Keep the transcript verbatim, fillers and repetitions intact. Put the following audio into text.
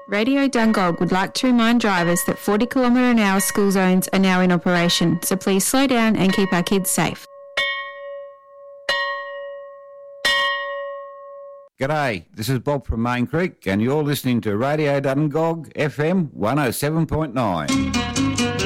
Radio Dungog would like to remind drivers that forty kilometre an hour school zones are now in operation, so please slow down and keep our kids safe. G'day, this is Bob from Main Creek and you're listening to Radio Dungog F M one oh seven point nine.